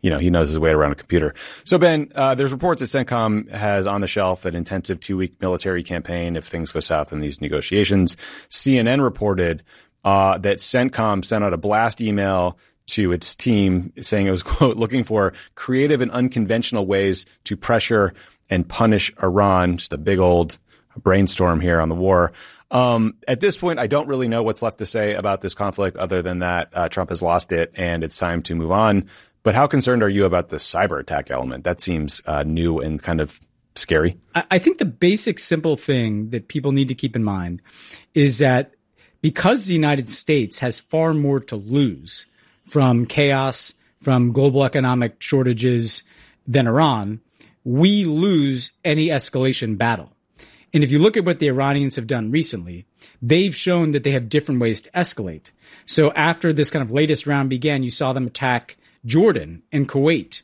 he knows his way around a computer. So, Ben, there's reports that CENTCOM has on the shelf an intensive 2-week military campaign if things go south in these negotiations. CNN reported that CENTCOM sent out a blast email to its team saying it was, quote, looking for creative and unconventional ways to pressure and punish Iran. Just a big old brainstorm here on the war. At this point, I don't really know what's left to say about this conflict other than that Trump has lost it and it's time to move on. But how concerned are you about the cyber attack element? That seems new and kind of scary. I think the basic simple thing that people need to keep in mind is that because the United States has far more to lose from chaos, from global economic shortages than Iran, we lose any escalation battle. And if you look at what the Iranians have done recently, they've shown that they have different ways to escalate. So after this kind of latest round began, you saw them attack Jordan and Kuwait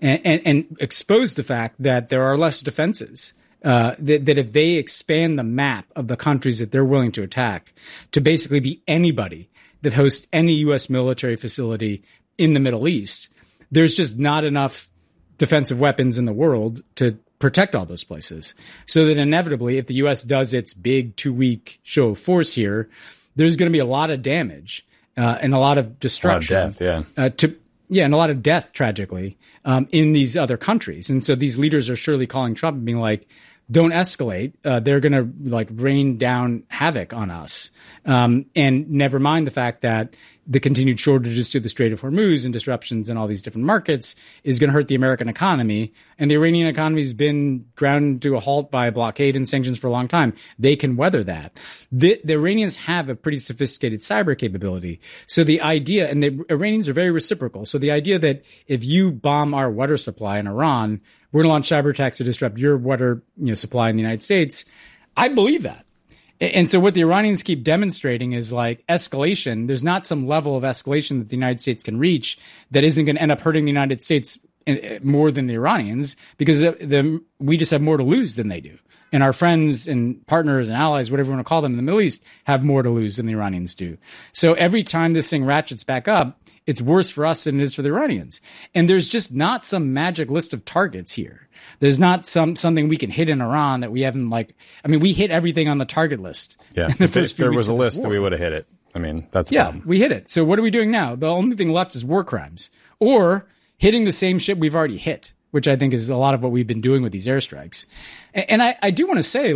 and expose the fact that there are less defenses. That if they expand the map of the countries that they're willing to attack to basically be anybody that hosts any U.S. military facility in the Middle East, there's just not enough defensive weapons in the world to protect all those places. So that inevitably, if the U.S. does its big 2-week show of force here, there's going to be a lot of damage and a lot of destruction. A lot of death, and a lot of death, tragically, in these other countries. And so these leaders are surely calling Trump and being like, don't escalate. They're going to rain down havoc on us. And never mind the fact that the continued shortages to the Strait of Hormuz and disruptions in all these different markets is going to hurt the American economy. And the Iranian economy has been ground to a halt by blockade and sanctions for a long time. They can weather that. The Iranians have a pretty sophisticated cyber capability. So the idea, and the Iranians are very reciprocal. So the idea that if you bomb our water supply in Iran, we're going to launch cyber attacks to disrupt your water supply in the United States, I believe that. And so what the Iranians keep demonstrating is escalation. There's not some level of escalation that the United States can reach that isn't going to end up hurting the United States more than the Iranians, because we just have more to lose than they do. And our friends and partners and allies, whatever you want to call them in the Middle East, have more to lose than the Iranians do. So every time this thing ratchets back up, it's worse for us than it is for the Iranians. And there's just not some magic list of targets here. There's not something we can hit in Iran that we haven't we hit everything on the target list. Yeah. If there was a list, we would have hit it. That's the problem. We hit it. So what are we doing now? The only thing left is war crimes or hitting the same ship we've already hit, which I think is a lot of what we've been doing with these airstrikes. And I do want to say,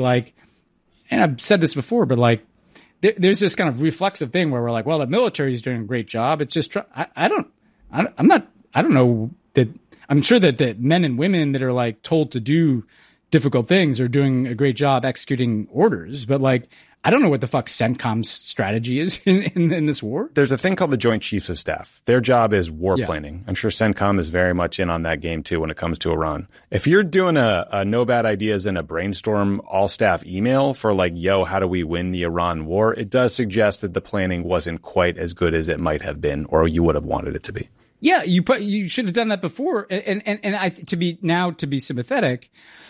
and I've said this before, but there's this kind of reflexive thing where we're like, well, the military is doing a great job. It's just, I don't know that, I'm sure that the men and women that are told to do difficult things are doing a great job executing orders, but I don't know what the fuck CENTCOM's strategy is in this war. There's a thing called the Joint Chiefs of Staff. Their job is war planning. I'm sure CENTCOM is very much in on that game too when it comes to Iran. If you're doing a no bad ideas in a brainstorm all staff email for yo, how do we win the Iran war? It does suggest that the planning wasn't quite as good as it might have been, or you would have wanted it to be. Yeah, you should have done that before. And to be sympathetic,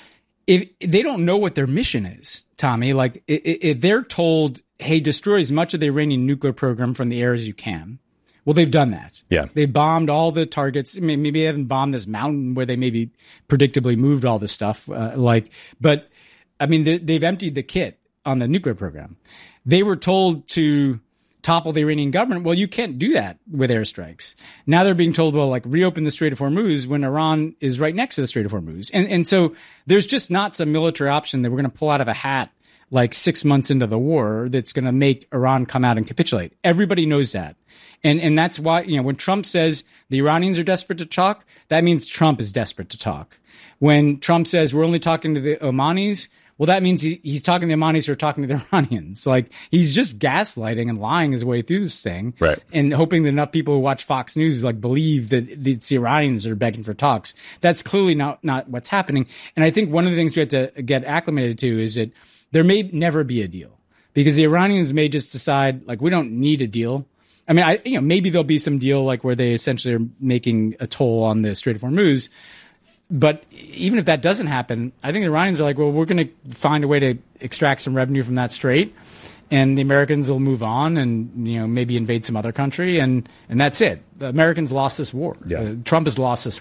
if they don't know what their mission is, Tommy, if they're told, hey, destroy as much of the Iranian nuclear program from the air as you can. Well, they've done that. Yeah. They bombed all the targets. Maybe they haven't bombed this mountain where they maybe predictably moved all this stuff. But they've emptied the kit on the nuclear program. They were told to topple the Iranian government. Well, you can't do that with airstrikes. Now they're being told, reopen the Strait of Hormuz when Iran is right next to the Strait of Hormuz. And so there's just not some military option that we're going to pull out of a hat 6 months into the war that's going to make Iran come out and capitulate. Everybody knows that. And that's why, when Trump says the Iranians are desperate to talk, that means Trump is desperate to talk. When Trump says we're only talking to the Omanis, well, that means he's talking to the Omanis who are talking to the Iranians. He's just gaslighting and lying his way through this thing. Right. And hoping that enough people who watch Fox News believe that it's the Iranians that are begging for talks. That's clearly not what's happening. And I think one of the things we have to get acclimated to is that there may never be a deal, because the Iranians may just decide, we don't need a deal. Maybe there'll be some deal where they essentially are making a toll on the Strait of Hormuz. But even if that doesn't happen, I think the Iranians are we're going to find a way to extract some revenue from that strait, and the Americans will move on and, maybe invade some other country, and that's it. The Americans lost this war. Yeah. Trump has lost this